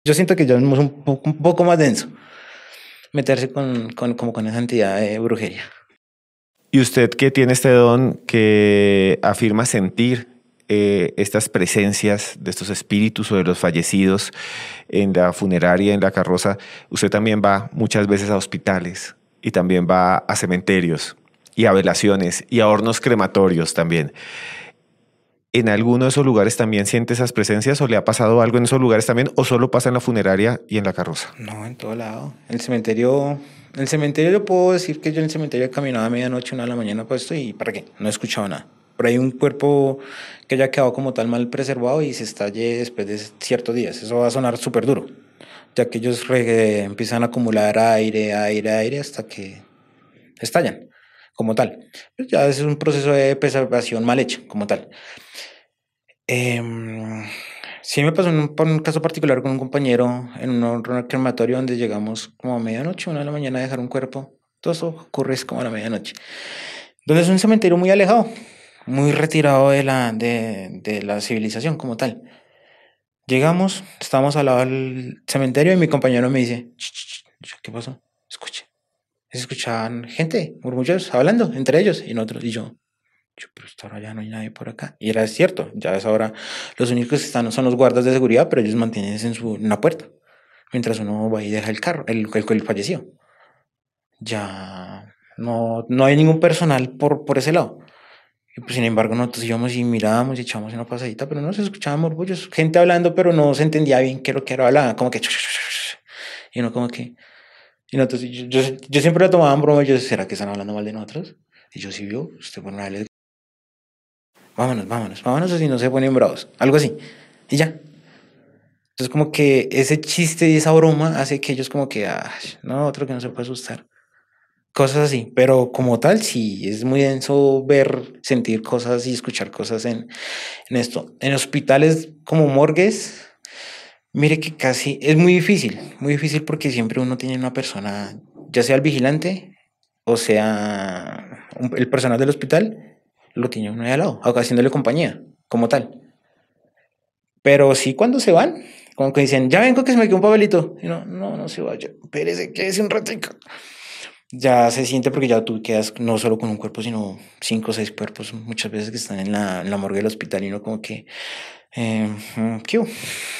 Yo siento que ya es un poco más denso meterse como con esa entidad de brujería. Y usted que tiene este don que afirma sentir estas presencias de estos espíritus o de los fallecidos en la funeraria, en la carroza, usted también va muchas veces a hospitales y también va a cementerios y a velaciones y a hornos crematorios también. ¿En alguno de esos lugares también siente esas presencias o le ha pasado algo en esos lugares también o solo pasa en la funeraria y en la carroza? No, en todo lado. El cementerio yo puedo decir que yo en el cementerio caminaba a medianoche, 1 de la mañana puesto y ¿para qué? No he escuchado nada. Pero hay un cuerpo que haya quedado como tal mal preservado y se estalle después de ciertos días. Eso va a sonar súper duro, ya que ellos empiezan a acumular aire, aire, aire hasta que estallan como tal. Pues ya es un proceso de preservación mal hecho como tal. Em, sí me pasó por un caso particular con un compañero en un horno crematorio donde llegamos como a medianoche, 1 de la mañana a dejar un cuerpo. Todo eso ocurre es como a la medianoche. Donde es un cementerio muy alejado, muy retirado de la civilización como tal. Llegamos, estábamos al lado del cementerio y mi compañero me dice, "Ch, ch, ch". Yo, ¿qué pasó? Escuche. Se escuchaban gente, murmullos, hablando entre ellos y nosotros. Y yo, pero hasta ahora ya no hay nadie por acá. Y era cierto, ya es ahora los únicos que están son los guardas de seguridad, pero ellos mantienen en la puerta. Mientras uno va y deja el carro, el falleció. Ya no hay ningún personal por ese lado. Y pues sin embargo nosotros íbamos y mirábamos y echábamos una pasadita, pero no se escuchaban murmullos, gente hablando, pero no se entendía bien qué es lo que era hablaba, como que y uno como que, y nosotros, yo siempre lo tomaba en broma, yo, ¿será que están hablando mal de nosotros? Y yo sí vio, usted por una vez vámonos, vámonos, vámonos, o si no se ponen bravos, algo así. Y ya. Entonces como que ese chiste y esa broma hace que ellos como que, no, otro que no se puede asustar. Cosas así, pero como tal, sí, es muy denso ver, sentir cosas y escuchar cosas en esto. En hospitales como morgues, mire que casi es muy difícil porque siempre uno tiene una persona, ya sea el vigilante o sea el personal del hospital, lo tiene uno ahí al lado, haciéndole compañía, como tal. Pero sí cuando se van, como que dicen, ya vengo que se me quedó un papelito. Y no se vaya, espérese, quédese un ratico. Ya se siente porque ya tú quedas no solo con un cuerpo, sino 5 o 6 cuerpos muchas veces que están en la morgue del hospital y uno como que, ¿qué hubo?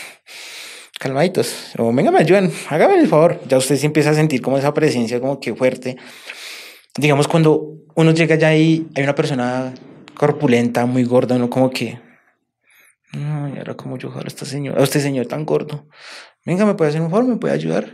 Calmaditos. O venga, me ayudan, hágame el favor. Ya usted sí empieza a sentir como esa presencia como que fuerte. Digamos, cuando uno llega allá y hay una persona corpulenta, muy gorda, uno como que, no, y ahora como yo jalo a esta señora, a este señor tan gordo. Venga, ¿me puede hacer un favor? ¿Me puede ayudar?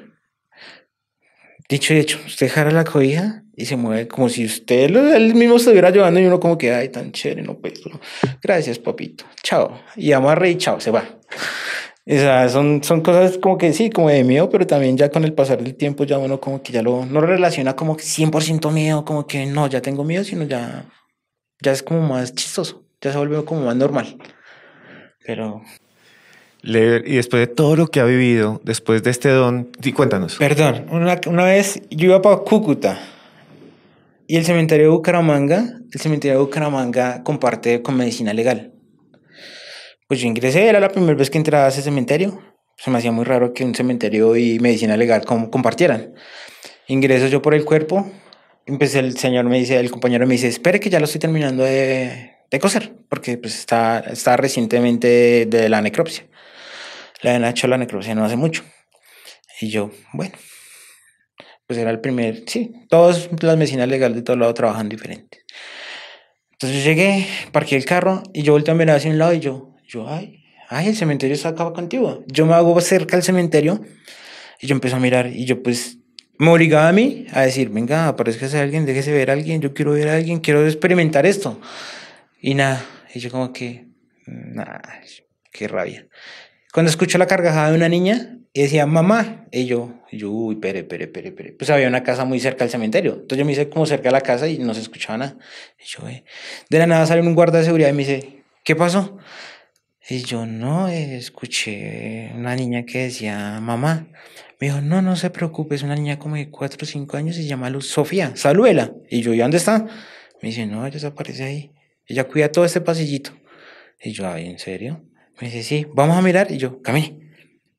Dicho y hecho, usted jala la cobija y se mueve como si usted él mismo estuviera ayudando y uno como que, ay, tan chévere, no, pues, gracias, papito, chao. Y amarre y chao, se va. O sea, son cosas como que sí, como de miedo, pero también ya con el pasar del tiempo ya uno como que ya no lo relaciona como que 100% miedo, como que no, ya tengo miedo, sino ya es como más chistoso, ya se vuelve como más normal. Pero Leer, y después de todo lo que ha vivido, después de este don, sí, cuéntanos. perdón, una vez yo iba para Cúcuta y el cementerio de Bucaramanga comparte con medicina legal. Pues yo ingresé, era la primera vez que entraba a ese cementerio. Se me hacía muy raro que un cementerio y medicina legal compartieran. Ingreso yo por el cuerpo, empecé el compañero me dice, espere que ya lo estoy terminando de coser, porque pues está recientemente de la necropsia. Le habían hecho la necropsia no hace mucho. Y yo, bueno, pues era el primer, sí, todas las medicinas legales de todo lado trabajan diferente. Entonces yo llegué, parqué el carro y yo volteé a mirar hacia un lado y ay, el cementerio está acá contigo. Yo me hago cerca al cementerio y yo empiezo a mirar y yo pues me obligaba a mí a decir, venga, aparezca alguien, déjese ver a alguien, yo quiero ver a alguien, quiero experimentar esto. Y nada, y yo como que, nada, qué rabia. Cuando escucho la carcajada de una niña y decía, mamá, y yo, uy, pere. Pues había una casa muy cerca del cementerio. Entonces yo me hice como cerca de la casa y no se escuchaba nada. Y yo, De la nada sale un guarda de seguridad y me dice, ¿qué pasó? Y yo, no, escuché una niña que decía, mamá. Me dijo, no se preocupe, es una niña como de 4 o 5 años y se llama Luz Sofía, salúdela. Y yo, ¿y dónde está? Me dice, no, ella desaparece ahí. Ella cuida todo este pasillito. Y yo, ay, ¿en serio? Me dice, sí, vamos a mirar. Y yo, camine.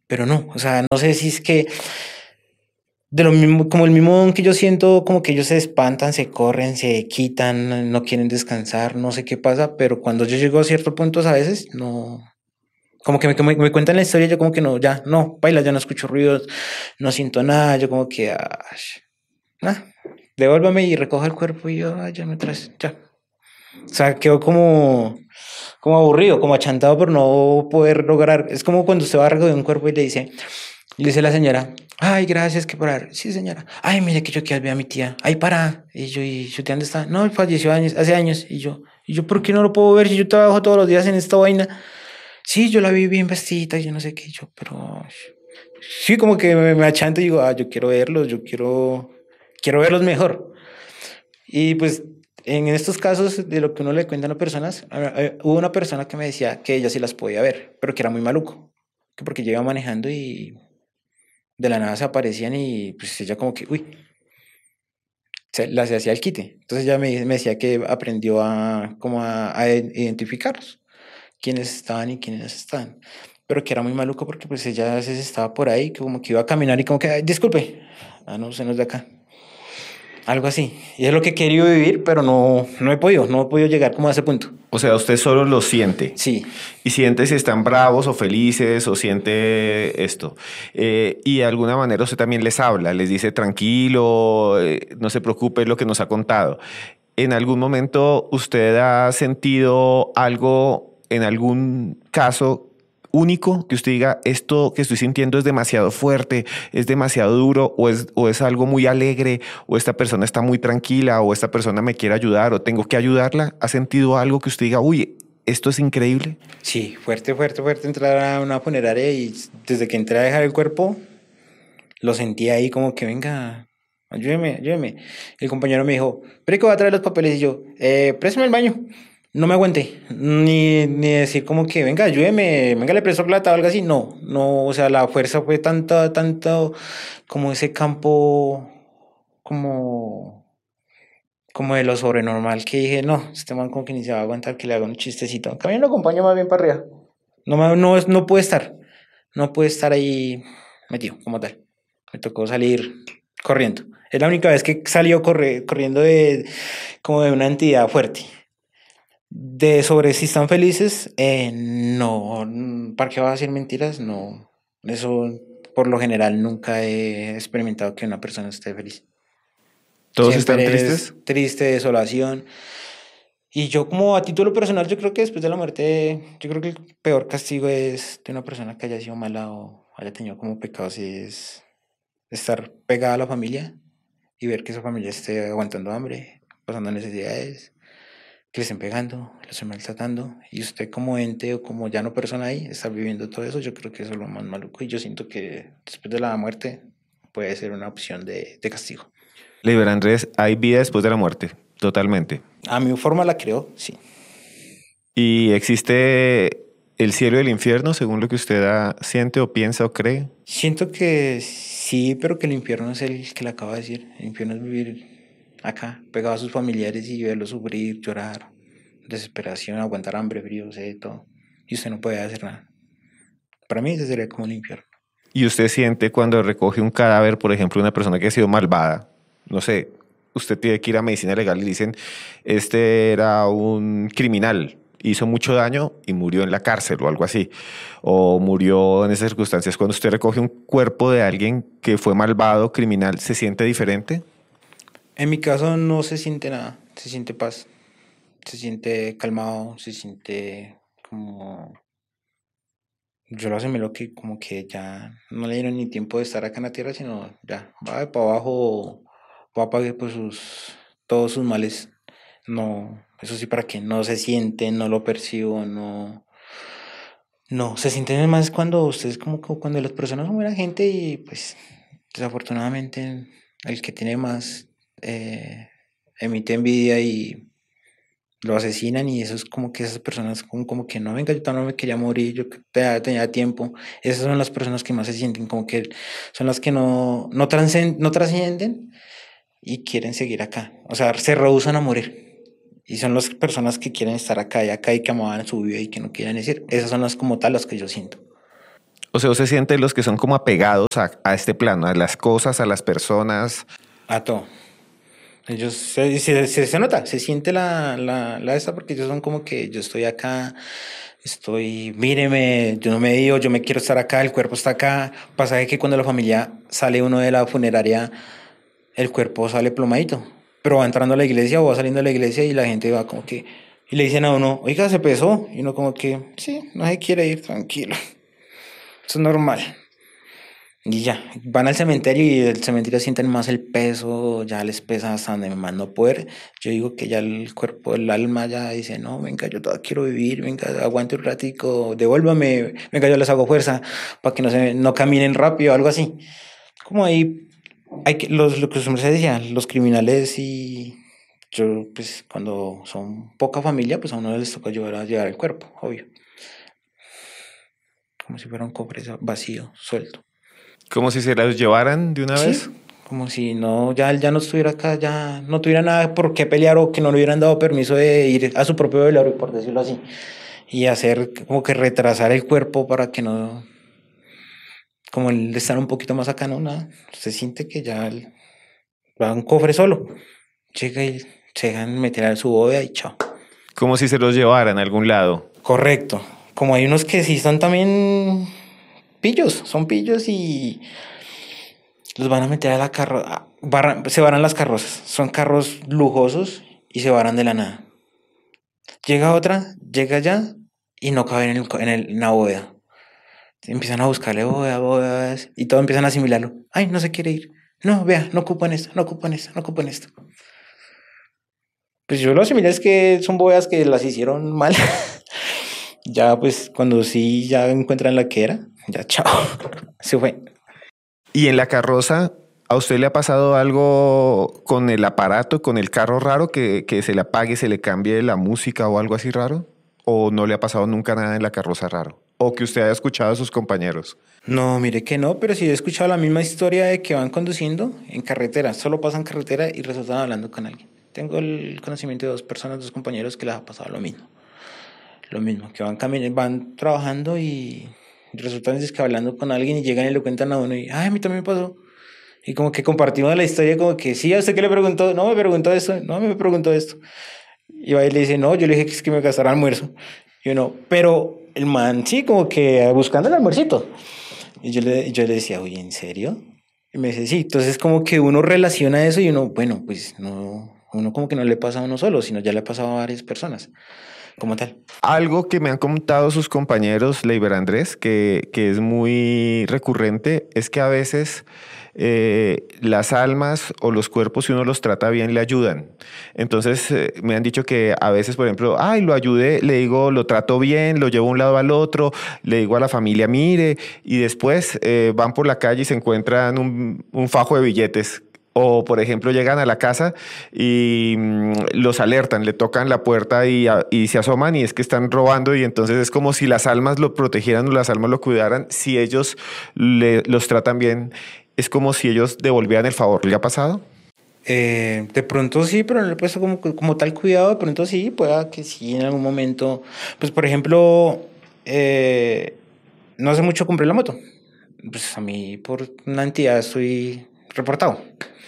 pero no, o sea, no sé si es que de lo mismo, como el mismo don que yo siento, como que ellos se espantan, se corren, se quitan, no quieren descansar, no sé qué pasa, pero cuando yo llego a ciertos puntos a veces, no, como que me cuentan la historia, yo como que no, ya, no, baila, ya no escucho ruidos, no siento nada, yo como que, devuélvame y recoja el cuerpo y yo, ya me traes, ya. O sea, quedo como aburrido, como achantado por no poder lograr. Es como cuando usted va a recoger un cuerpo y le dice la señora, ay, gracias, que parar. Sí, señora. Ay, mire que yo quiero ver a mi tía. Ay, para. ¿Y yo, dónde está? No, falleció hace años. Y yo, ¿por qué no lo puedo ver si yo trabajo todos los días en esta vaina? Sí, yo la vi bien vestida y yo no sé qué. Y yo, pero sí, como que me achanto y digo, yo quiero verlos, quiero verlos mejor. Y pues en estos casos de lo que uno le cuenta a las personas, hubo una persona que me decía que ella sí las podía ver, pero que era muy maluco, que porque yo iba manejando y de la nada se aparecían y pues ella como que, uy, se hacía el quite. Entonces ella me decía que aprendió a identificarlos, quiénes estaban y quiénes estaban. Pero que era muy maluco porque pues ella a veces estaba por ahí, que como que iba a caminar y como que, "Ay, disculpe, no, se nos de acá. Algo así. Y es lo que he querido vivir, pero no he podido llegar como a ese punto. O sea, usted solo lo siente. Sí, Y siente si están bravos o felices o siente esto. Y de alguna manera usted también les habla, les dice tranquilo, no se preocupe, es lo que nos ha contado. ¿En algún momento usted ha sentido algo, en algún caso único, que usted diga, esto que estoy sintiendo es demasiado fuerte, es demasiado duro, o es algo muy alegre, o esta persona está muy tranquila, o esta persona me quiere ayudar, o tengo que ayudarla? ¿Ha sentido algo que usted diga, uy, esto es increíble? sí, fuerte, fuerte, fuerte entrar a una funeraria y desde que entré a dejar el cuerpo, lo sentí ahí como que venga, ayúdeme, ayúdeme. El compañero me dijo, pero que va a traer los papeles y yo, préstame el baño. No me aguanté, ni decir como que venga, ayúdeme, venga, le presto plata o algo así. No, no, o sea, la fuerza fue tanta, tanto como ese campo, como como de lo sobrenormal que dije, no, este man como que ni se va a aguantar que le haga un chistecito. También lo acompaño más bien para arriba. No puede estar, no puede estar ahí metido como tal. Me tocó salir corriendo. Es la única vez que salió corriendo como de una entidad fuerte. De sobre si están felices, no, ¿para qué vas a decir mentiras? No, eso por lo general nunca he experimentado que una persona esté feliz. ¿Todos están Siempre tristes? es triste, desolación. Y yo como a título personal, yo creo que después de la muerte, yo creo que el peor castigo es de una persona que haya sido mala o haya tenido como pecados es estar pegada a la familia y ver que esa familia esté aguantando hambre, pasando necesidades, que le estén pegando, le estén maltratando y usted como ente o como ya no persona ahí, estar viviendo todo eso, yo creo que eso es lo más maluco y yo siento que después de la muerte puede ser una opción de castigo. Leiber Andrés, hay vida después de la muerte, totalmente. A mi forma la creo, sí. ¿Y existe el cielo y el infierno según lo que usted siente o piensa o cree? Siento que sí, pero que el infierno es el que le acabo de decir. El infierno es vivir acá, pegado a sus familiares y verlos sufrir, llorar, desesperación, aguantar hambre, frío, sed, todo. Y usted no puede hacer nada. Para mí ese sería como el infierno. ¿Y usted siente cuando recoge un cadáver, por ejemplo, una persona que ha sido malvada? No sé, usted tiene que ir a medicina legal y le dicen, este era un criminal, hizo mucho daño y murió en la cárcel o algo así, o murió en esas circunstancias. Cuando usted recoge un cuerpo de alguien que fue malvado, criminal, ¿se siente diferente? En mi caso no se siente nada, se siente paz, se siente calmado, se siente como... Yo lo asimilo que como que ya no le dieron ni tiempo de estar acá en la tierra, sino ya va de para abajo, va a pagar por todos sus males. No, eso sí, para que no se siente, no lo percibo, no, no, se siente más cuando ustedes como cuando las personas son buena gente y pues desafortunadamente el que tiene más emite envidia y lo asesinan y eso es como que esas personas como que no, venga, yo también me quería morir, yo tenía tiempo. Esas son las personas que más se sienten como que son las que no trascienden y quieren seguir acá. O sea, se rehusan a morir. Y son las personas que quieren estar acá y que amaban su vida y que no quieren decir. Esas son las como tal las que yo siento. O sea, usted siente los que son como apegados a este plano, a las cosas, a las personas. A todo. Ellos se nota, se siente la esa porque ellos son como que yo estoy acá, míreme, yo no me digo, yo me quiero estar acá, el cuerpo está acá. Pasa de que cuando la familia sale uno de la funeraria, el cuerpo sale plomadito, pero va entrando a la iglesia o va saliendo de la iglesia y la gente va como que, y le dicen a uno, oiga, se pesó, y uno como que, sí, no se quiere ir, tranquilo, eso es normal. Y ya, van al cementerio y el cementerio sienten más el peso, ya les pesa hasta donde más no poder. Yo digo que ya el cuerpo, el alma ya dice, no, venga, yo todavía quiero vivir, venga, aguante un ratico, devuélvame, venga, yo les hago fuerza para que no caminen rápido, algo así. Como ahí, lo que usted decía, los criminales y yo, pues cuando son poca familia, pues a uno les toca ayudar a llevar el cuerpo, obvio. Como si fuera un cofre vacío, suelto. Como si se las llevaran de una Sí, vez. como si no, ya no estuviera acá, ya no tuviera nada por qué pelear o que no le hubieran dado permiso de ir a su propio velorio, por decirlo así, y hacer como que retrasar el cuerpo para que no, como el de estar un poquito más acá, no, nada, se siente que ya va a un cofre solo, llega y se dejan meter a su bóveda y chao. Como si se los llevaran a algún lado. Correcto, como hay unos que sí son también pillos, son pillos y los van a meter a la carroza, se varan las carrozas, son carros lujosos y se varan de la nada. Llega otra, llega allá y no cabe en la bóveda. Empiezan a buscarle bóvedas y todo empiezan a asimilarlo. Ay, no se quiere ir. No, vea, no ocupan esto, no ocupan esto, no ocupan esto. Pues yo lo asimilé es que son bóvedas que las hicieron mal. Ya pues cuando sí ya encuentran la que era, ya chao, se fue. Y en la carroza, ¿a usted le ha pasado algo con el aparato, con el carro raro, que se le apague, se le cambie la música o algo así raro? ¿O no le ha pasado nunca nada en la carroza raro? ¿O que usted haya escuchado a sus compañeros? No, mire que no, pero sí he escuchado la misma historia de que van conduciendo en carretera, solo pasan carretera y resultan hablando con alguien. Tengo el conocimiento de dos personas, dos compañeros que les ha pasado lo mismo. Lo mismo, que van caminando, van trabajando y resultan es que hablando con alguien y llegan y le cuentan a uno y, ay, a mí también me pasó. Y como que compartimos la historia como que, sí, ¿a usted qué le preguntó? No, me preguntó esto, no, me preguntó esto. Y va y le dice, no, yo le dije que es que me gastara almuerzo. Y uno, pero el man sí, como que buscando el almuercito. Y yo le decía, oye, ¿en serio? Y me dice, sí, entonces como que uno relaciona eso y uno, bueno, pues no, uno como que no le pasa a uno solo, sino ya le ha pasado a varias personas, como tal. Algo que me han contado sus compañeros, Leiber Andrés, que es muy recurrente, es que a veces las almas o los cuerpos, si uno los trata bien, le ayudan. Entonces, me han dicho que a veces, por ejemplo, ay, lo ayudé, le digo, lo trato bien, lo llevo de un lado al otro, le digo a la familia, mire, y después van por la calle y se encuentran un fajo de billetes. O, por ejemplo, llegan a la casa y los alertan, le tocan la puerta y se asoman y es que están robando y entonces es como si las almas lo protegieran o las almas lo cuidaran. Si ellos los tratan bien, es como si ellos devolvieran el favor. ¿Le ha pasado? De pronto sí, pero no le he puesto como tal cuidado. De pronto sí, pueda que sí en algún momento. Pues, por ejemplo, no hace mucho compré la moto. Pues a mí por una entidad estoy reportado.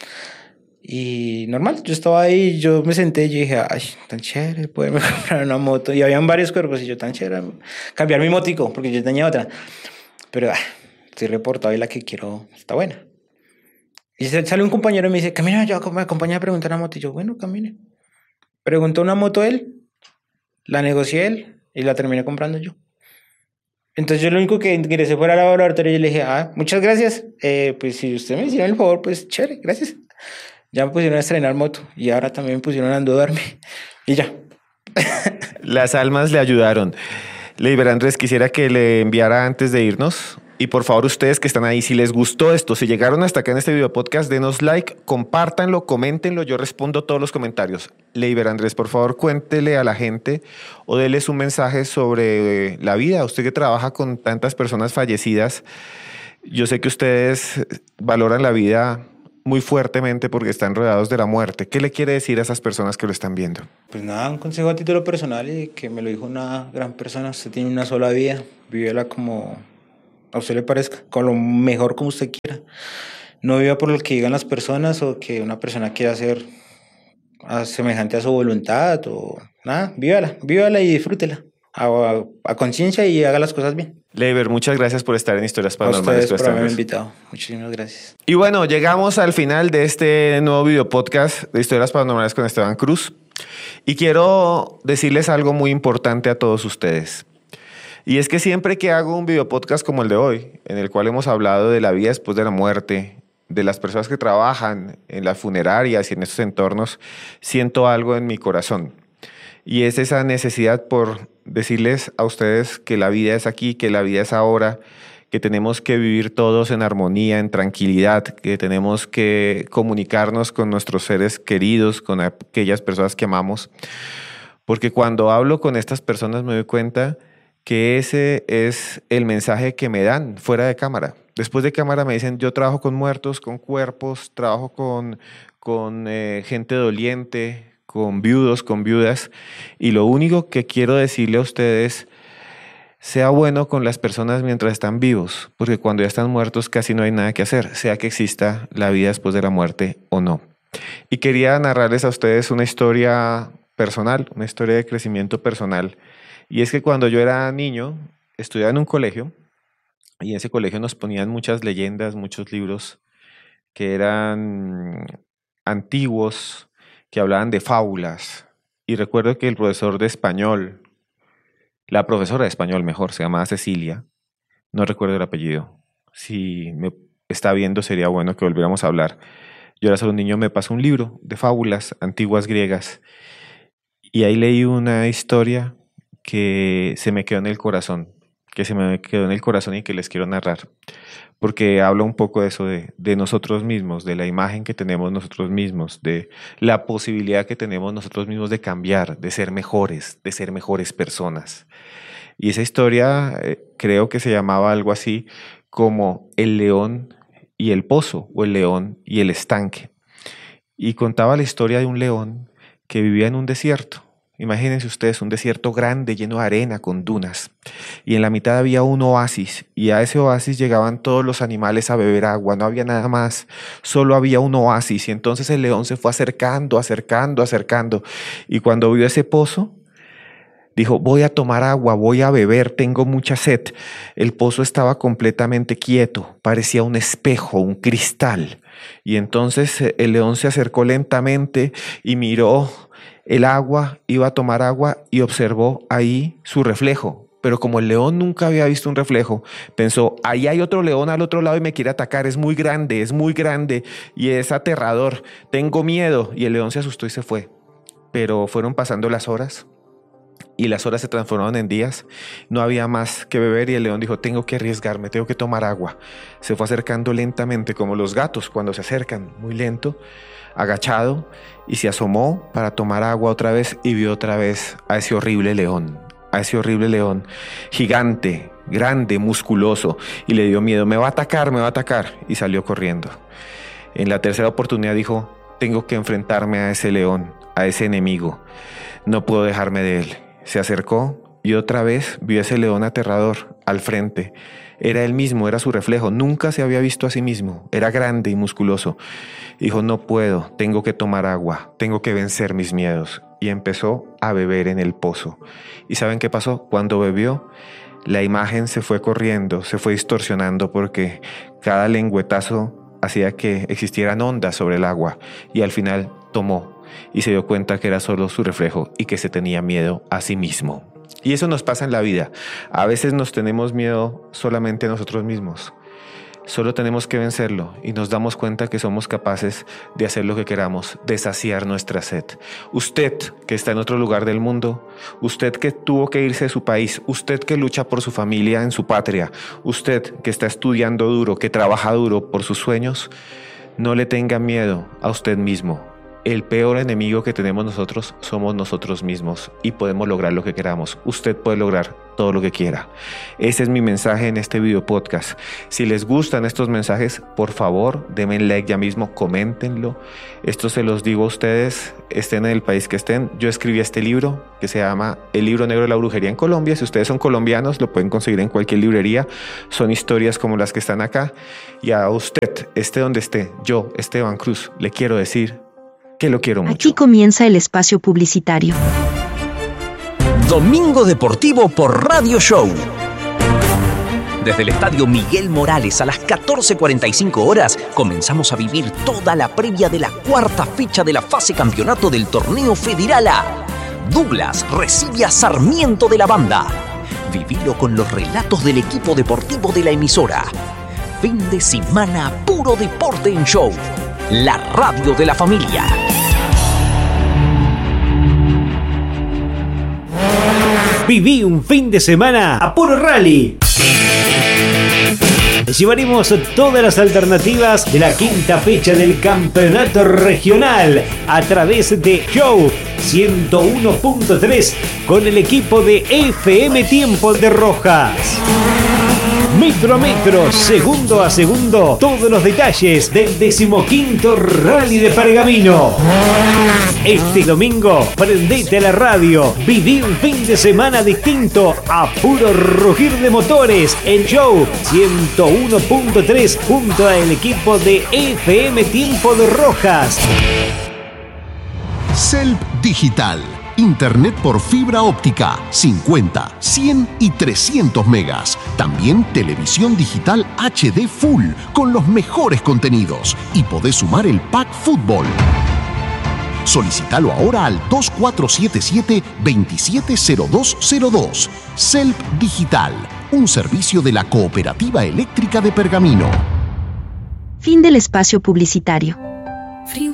Y normal, yo estaba ahí, yo me senté y yo dije, ay, tan chévere poderme comprar una moto. Y habían varios cuerpos y yo, tan chévere, cambiar mi motico, porque yo tenía otra. Pero estoy reportado y la que quiero está buena. Y sale un compañero y me dice, camina, yo me acompaña a preguntar una moto. Y yo, bueno, camine. Preguntó una moto él, la negocié él y la terminé comprando yo. Entonces yo lo único que ingresé fuera a la laboratorio y le dije, muchas gracias. Pues si usted me hicieron el favor, pues chévere, gracias. Ya me pusieron a estrenar moto y ahora también me pusieron a endeudarme y ya. Las almas le ayudaron. Leiber Andrés, quisiera que le enviara antes de irnos. Y por favor, ustedes que están ahí, si les gustó esto, si llegaron hasta acá en este video podcast, denos like, compártanlo, coméntenlo, yo respondo todos los comentarios. Leiber Andrés, por favor, cuéntele a la gente o déles un mensaje sobre la vida. Usted que trabaja con tantas personas fallecidas, yo sé que ustedes valoran la vida muy fuertemente porque están rodeados de la muerte. ¿Qué le quiere decir a esas personas que lo están viendo? Pues nada, un consejo a título personal y que me lo dijo una gran persona. Usted tiene una sola vida, vívela como a usted le parezca, con lo mejor como usted quiera. No viva por lo que digan las personas o que una persona quiera hacer semejante a su voluntad o nada, vívala y disfrútela a conciencia y haga las cosas bien. Leiber, muchas gracias por estar en Historias A Paranormales. ustedes por haberme invitado. Muchísimas gracias. Y bueno, llegamos al final de este nuevo video podcast de Historias Paranormales con Esteban Cruz. Y quiero decirles algo muy importante a todos ustedes. Y es que siempre que hago un video podcast como el de hoy, en el cual hemos hablado de la vida después de la muerte, de las personas que trabajan en las funerarias y en estos entornos, siento algo en mi corazón. Y es esa necesidad por decirles a ustedes que la vida es aquí, que la vida es ahora, que tenemos que vivir todos en armonía, en tranquilidad, que tenemos que comunicarnos con nuestros seres queridos, con aquellas personas que amamos. Porque cuando hablo con estas personas me doy cuenta que ese es el mensaje que me dan fuera de cámara. Después de cámara me dicen, yo trabajo con muertos, con cuerpos, trabajo con gente doliente, con viudos, con viudas, y lo único que quiero decirle a ustedes, sea bueno con las personas mientras están vivos, porque cuando ya están muertos casi no hay nada que hacer, sea que exista la vida después de la muerte o no. Y quería narrarles a ustedes una historia personal, una historia de crecimiento personal, y es que cuando yo era niño, estudiaba en un colegio, y en ese colegio nos ponían muchas leyendas, muchos libros que eran antiguos, que hablaban de fábulas. Y recuerdo que el profesor de español, la profesora de español mejor, se llamaba Cecilia, no recuerdo el apellido. Si me está viendo sería bueno que volviéramos a hablar. Yo era solo un niño, me pasó un libro de fábulas antiguas griegas y ahí leí una historia que se me quedó en el corazón, y que les quiero narrar, porque habla un poco de eso, de nosotros mismos, de la imagen que tenemos nosotros mismos, de la posibilidad que tenemos nosotros mismos de cambiar, de ser mejores personas. Y esa historia creo que se llamaba algo así como El león y el pozo, o El león y el estanque. Y contaba la historia de un león que vivía en un desierto. Imagínense ustedes un desierto grande, lleno de arena, con dunas. Y en la mitad había un oasis, y a ese oasis llegaban todos los animales a beber agua, no había nada más, solo había un oasis. Y entonces el león se fue acercando, y cuando vio ese pozo, dijo, voy a tomar agua, voy a beber, tengo mucha sed. El pozo estaba completamente quieto, parecía un espejo, un cristal. Y entonces el león se acercó lentamente y miró el agua, iba a tomar agua y observó ahí su reflejo. Pero como el león nunca había visto un reflejo, pensó, ahí hay otro león al otro lado y me quiere atacar, es muy grande y es aterrador, tengo miedo. Y el león se asustó y se fue. Pero fueron pasando las horas y las horas se transformaron en días, no había más que beber y el león dijo, tengo que arriesgarme, tengo que tomar agua. Se fue acercando lentamente, como los gatos cuando se acercan, muy lento, agachado, y se asomó para tomar agua otra vez y vio otra vez a ese horrible león, gigante, grande, musculoso, y le dio miedo, me va a atacar, y salió corriendo. En la tercera oportunidad dijo, tengo que enfrentarme a ese león, a ese enemigo, no puedo dejarme de él. Se acercó y otra vez vio ese león aterrador al frente. Era él mismo, era su reflejo. Nunca se había visto a sí mismo. Era grande y musculoso. Dijo, no puedo, tengo que tomar agua, tengo que vencer mis miedos. Y empezó a beber en el pozo. ¿Y saben qué pasó? Cuando bebió, la imagen se fue corriendo, se fue distorsionando porque cada lengüetazo hacía que existieran ondas sobre el agua. Y al final tomó y se dio cuenta que era solo su reflejo y que se tenía miedo a sí mismo. Y eso nos pasa en la vida. A veces nos tenemos miedo solamente a nosotros mismos. Solo tenemos que vencerlo y nos damos cuenta que somos capaces de hacer lo que queramos, de saciar nuestra sed. Usted que está en otro lugar del mundo, usted que tuvo que irse de su país, usted que lucha por su familia en su patria, usted que está estudiando duro, que trabaja duro por sus sueños, no le tenga miedo a usted mismo. el peor enemigo que tenemos nosotros somos nosotros mismos y podemos lograr lo que queramos. Usted puede lograr todo lo que quiera. Ese es mi mensaje en este video podcast. Si les gustan estos mensajes, por favor, denme like ya mismo, coméntenlo. Esto se los digo a ustedes, estén en el país que estén. Yo escribí este libro que se llama El Libro Negro de la Brujería en Colombia. Si ustedes son colombianos, lo pueden conseguir en cualquier librería. Son historias como las que están acá. Y a usted, esté donde esté, yo, Esteban Cruz, le quiero decir que lo quiero mucho. Aquí comienza el espacio publicitario. Domingo Deportivo por Radio Show. Desde el Estadio Miguel Morales a las 14:45 horas comenzamos a vivir toda la previa de la cuarta fecha de la fase campeonato del Torneo Federal A. Douglas recibe a Sarmiento de la Banda. Vivilo con los relatos del equipo deportivo de la emisora. Fin de semana puro deporte en show. La radio de la familia. Viví un fin de semana a puro rally. Llevaremos todas las alternativas de la quinta fecha del campeonato regional a través de Show 101.3 con el equipo de FM Tiempo de Rojas. Metro a metro, segundo a segundo, todos los detalles del 15º Rally de Pergamino. Este domingo, prendete a la radio, viví un fin de semana distinto a puro rugir de motores en Show 101.3 junto al equipo de FM Tiempo de Rojas. Celp Digital. Internet por fibra óptica, 50, 100 y 300 megas. También televisión digital HD Full con los mejores contenidos. Y podés sumar el pack fútbol. Solicítalo ahora al 2477-270202. Celp Digital, un servicio de la Cooperativa Eléctrica de Pergamino. Fin del espacio publicitario.